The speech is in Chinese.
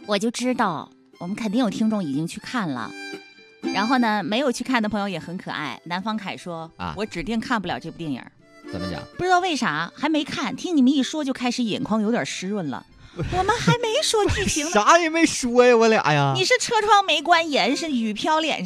我就知道我们肯定有听众已经去看了。然后呢，没有去看的朋友也很可爱。南方凯说我指定看不了这部电影。 怎么讲？ 不知道为啥还没看，听你们一说就开始眼眶有点湿润了。我们还没说剧情呢， 啥也没说呀，我俩呀。 你是车窗没关严，是雨飘脸上。